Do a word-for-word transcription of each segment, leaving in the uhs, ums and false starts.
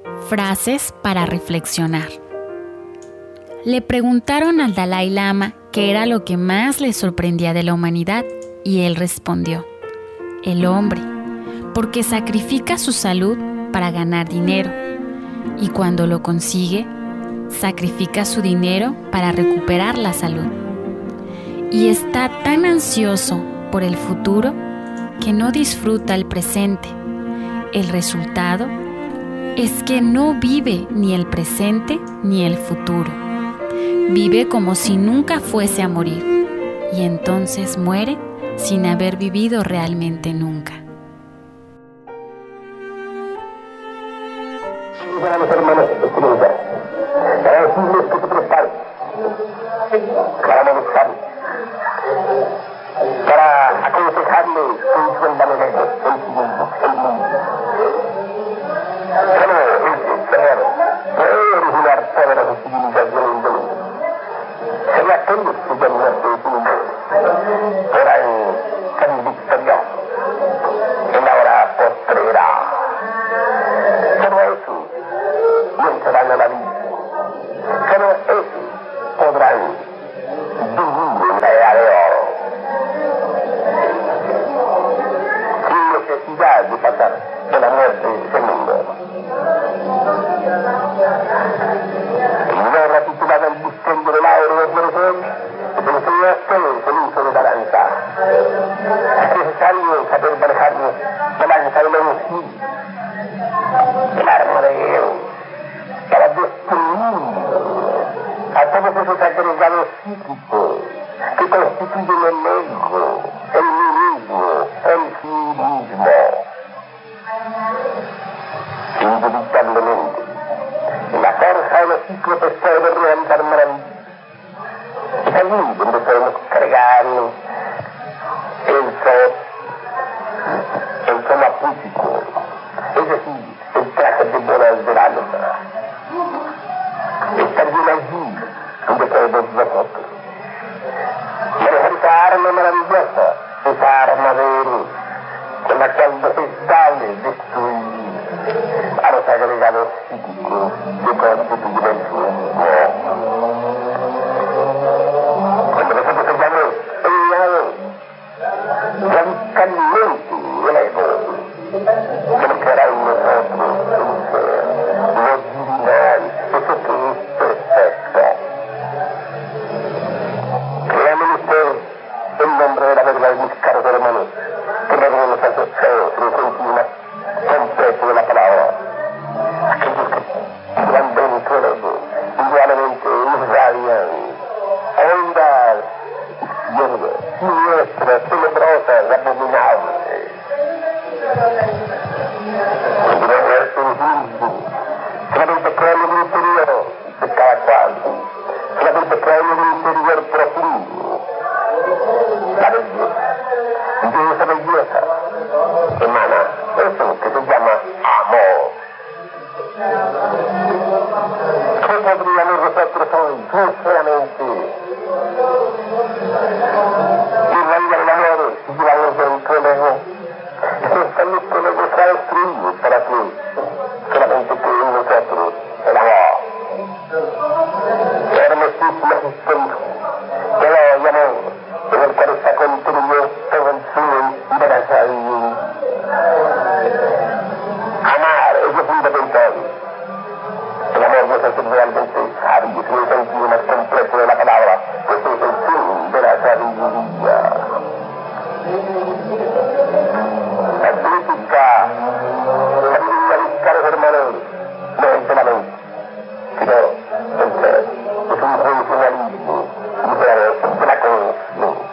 Frases para reflexionar. Le preguntaron al Dalai Lama qué era lo que más le sorprendía de la humanidad y él respondió: el hombre, porque sacrifica su salud para ganar dinero y cuando lo consigue, sacrifica su dinero para recuperar la salud. Y está tan ansioso por el futuro que no disfruta el presente. El resultado es que no vive ni el presente ni el futuro. Vive como si nunca fuese a morir y entonces muere sin haber vivido realmente nunca. Para los hermanos espirituales, para decirles que se preparen, para molestarles, para aconsejarles que entiendan el ego, el mundo, el mundo. Solo ese ser puede originar todas las civilizaciones del mundo. Sería aquellos que ya no se definen, podrán ser victoriosos en la hora postrera. Solo eso entrarán a la vida. Solo eso podrán vivir en la edad de oro. Sin necesidad de pasar de la muerte de ese mundo. En una obra titulada El misterio del aire de Floresol, se enseña a todos el uso de la lanza. Es necesario saber manejar la lanza de los hijos, el arma de Dios, para destruir a todos esos agregados psíquicos que constituyen el ego, el nihilismo, el cinismo. Indubitablemente, la fuerza de los cíclopes puede realizar maravillas. Es allí donde podemos cargar el sol, el sol apútico, es decir, el traje de bolas de alma. Es también allí donde podemos nosotros manejar esa arma maravillosa, esa arma de héroe, con la cual nos es dable destruir a los agregados psíquicos que constituyen el mundo. Cuando nosotros hayamos eliminado radicalmente el ego, se nos quedará en nosotros un ser, lo divinal, eso que es perfecto. Créanme ustedes, en nombre de la verdad, mis caros hermanos, que luego nos hace feo en el sentido más completo de la palabra. Aquellos que van dentro del ego, igualmente irradian ondas izquierdas, siniestras, tenebrosas, abominables. Cuando no es sensible, solamente crean en el interior de cada cual, solamente crean en el interior profundo, la belleza. Y de esa belleza emana eso que se llama amor. ¿Qué podríamos nosotros hoy, sinceramente, irradiar el amor si llevamos dentro del ego? Estamos con el ego destruido para que solamente quede en nosotros el amor. Hermosísima existencia, que lo llamó, en el cual está contenido todo el fin de la sabiduría. Amar es lo fundamental. El amor nos hace realmente sabios en el sentido más completo de la palabra, pues es el fin de la sabiduría. La crítica, la crítica, mis caros hermanos, no es de la mente, sino el ser. Es un funcionalismo liberador de la conciencia.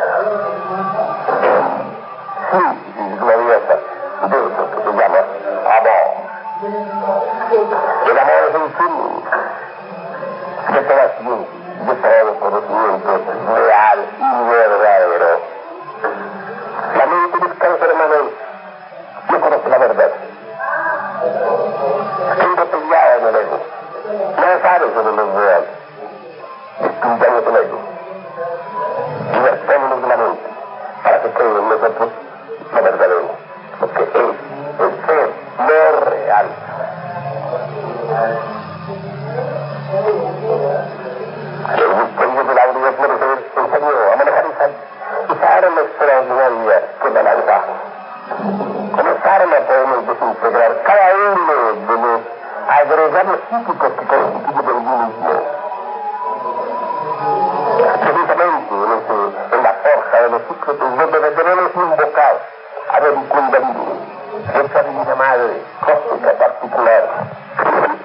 Síntesis gloriosa de eso que se llama amor. El amor es el fin de toda ciencia, de todo conocimiento real y verdadero. La mente, mis caros hermanos, no conoce la verdad. Está embotellada en el ego. No sabe sobre lo real. Destruyamos el ego. Libertémonos de la mente para que quede en nosotros lo verdadero, lo que es el ser, lo real. arma extraordinaria que la lanzamos. Con esa arma podemos desintegrar cada uno de los agregados psíquicos que constituyen el mismo. Precisamente en, ese, en la forja de los ciclos donde tenemos invocado a ver Kundalini, esa divina madre cósmica